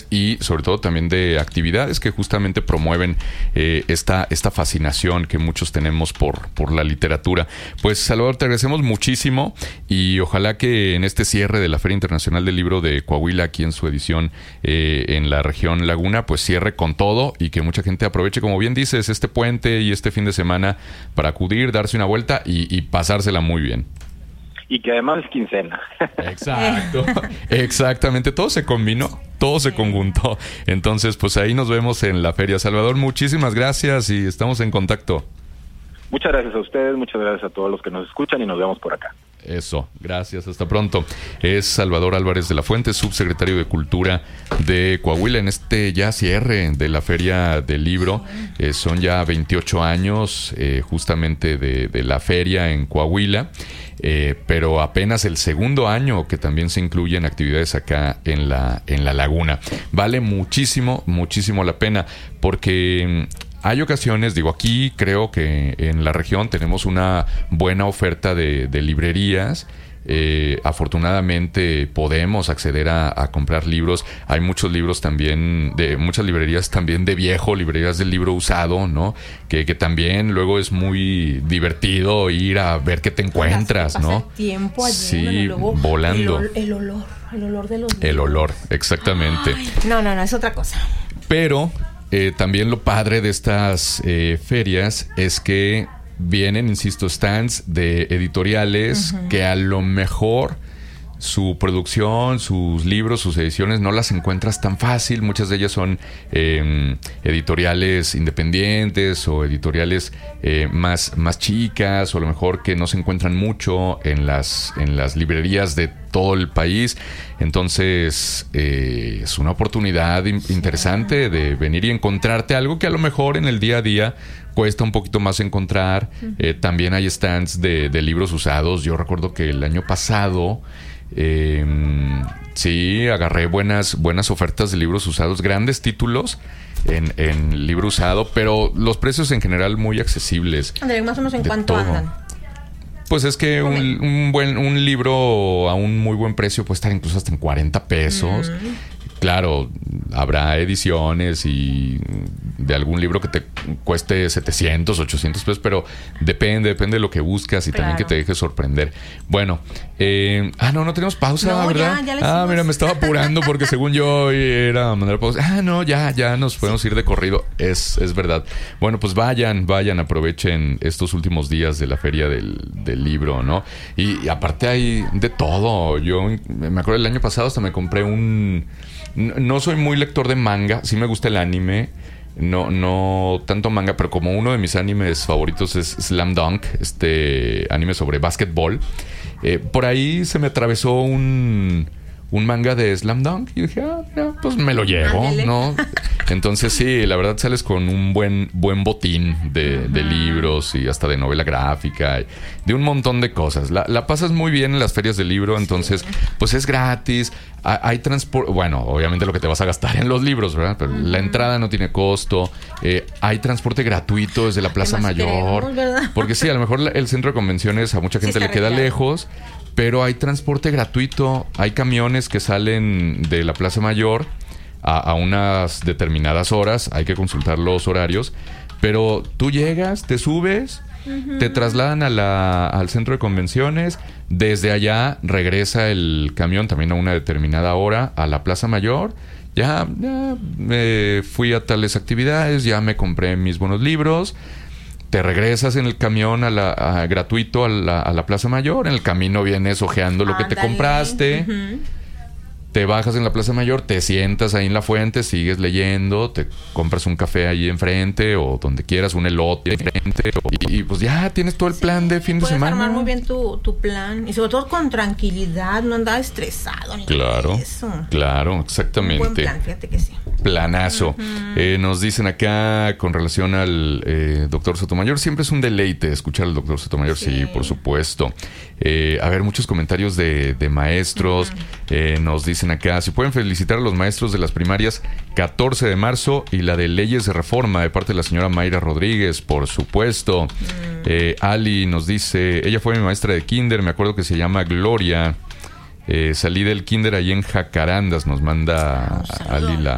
y sobre todo también de actividades que justamente promueven esta fascinación que muchos tenemos por la literatura. Pues Salvador, te agradecemos muchísimo y ojalá que en este cierre de la Feria Internacional del Libro de Coahuila, aquí en su edición en la región Laguna, pues cierre con todo y que mucha gente aproveche, como bien dices, este puente y este fin de semana para acudir, darse una vuelta y pasársela muy bien. Y que además es quincena. Exacto, exactamente, todo se combinó, todo se conjuntó. Entonces, pues ahí nos vemos en la feria. Salvador, muchísimas gracias y estamos en contacto. Muchas gracias a ustedes, muchas gracias a todos los que nos escuchan y nos vemos por acá. Eso, gracias, hasta pronto. Es Salvador Álvarez de la Fuente, subsecretario de Cultura de Coahuila, en este ya cierre de la Feria del Libro. Son ya 28 años justamente de la feria en Coahuila, pero apenas el segundo año que también se incluyen actividades acá en la Laguna. Vale muchísimo, muchísimo la pena, porque hay ocasiones, digo, aquí creo que en la región tenemos una buena oferta de librerías. Afortunadamente podemos acceder a comprar libros. Hay muchos libros también, de muchas librerías también de viejo, librerías del libro usado, ¿no? Que también luego es muy divertido ir a ver qué te encuentras, ¿no? El tiempo allí, sí, luego volando. El olor de los libros. El olor, exactamente. Ay, no, es otra cosa. Pero también lo padre de estas ferias es que vienen, insisto, stands de editoriales que a lo mejor su producción, sus libros, sus ediciones no las encuentras tan fácil. Muchas de ellas son editoriales independientes o editoriales más chicas, o a lo mejor que no se encuentran mucho en las librerías de todo el país. Entonces es una oportunidad interesante de venir y encontrarte algo que a lo mejor en el día a día cuesta un poquito más encontrar. También hay stands de libros usados. Yo recuerdo que el año pasado sí, agarré buenas ofertas de libros usados, grandes títulos en libro usado, pero los precios en general muy accesibles. André, más o menos, ¿en cuánto andan? Pues es que un libro a un muy buen precio puede estar incluso hasta en 40 pesos. Claro, habrá ediciones y de algún libro que te cueste 700, 800 pesos, pero depende de lo que buscas y también que te dejes sorprender. Bueno, no tenemos pausa, ¿verdad? Ya mira, me estaba apurando porque según yo era mandar pausa. Ya nos podemos ir de corrido. Es verdad. Bueno, pues vayan, aprovechen estos últimos días de la feria del libro, ¿no? Y aparte hay de todo. Yo me acuerdo el año pasado hasta me compré no soy muy lector de manga, sí me gusta el anime, no tanto manga, pero como uno de mis animes favoritos es Slam Dunk, este anime sobre básquetbol, por ahí se me atravesó un manga de Slam Dunk y dije, pues me lo llevo, ¿no? Entonces sí, la verdad sales con un buen botín de libros y hasta de novela gráfica, de un montón de cosas. La pasas muy bien en las ferias del libro, entonces pues es gratis. Hay transporte, bueno, obviamente lo que te vas a gastar en los libros, ¿verdad? Pero la entrada no tiene costo. Hay transporte gratuito desde la Plaza Mayor. Porque sí, a lo mejor el centro de convenciones a mucha gente le queda lejos, pero hay transporte gratuito. Hay camiones que salen de la Plaza Mayor a unas determinadas horas. Hay que consultar los horarios. Pero tú llegas, te subes, te trasladan al centro de convenciones. Desde allá regresa el camión también a una determinada hora a la Plaza Mayor. Ya fui a tales actividades, ya me compré mis buenos libros. Te regresas en el camión gratuito a la Plaza Mayor. En el camino vienes hojeando lo que te compraste. Te bajas en la Plaza Mayor, te sientas ahí en la fuente, sigues leyendo, te compras un café ahí enfrente o donde quieras, un elote enfrente y pues ya tienes todo el plan de fin de semana. Puedes armar muy bien tu plan y sobre todo con tranquilidad, no andar estresado ni nada de eso. Claro, exactamente. Un buen plan, fíjate que sí. Planazo. Nos dicen acá con relación al doctor Sotomayor, siempre es un deleite escuchar al doctor Sotomayor, sí, por supuesto. A ver, muchos comentarios de maestros. Nos dicen acá, si pueden felicitar a los maestros de las primarias 14 de marzo y la de leyes de reforma de parte de la señora Mayra Rodríguez, por supuesto. Ali nos dice, ella fue mi maestra de kinder, me acuerdo que se llama Gloria. Salí del kinder ahí en Jacarandas, nos manda Ali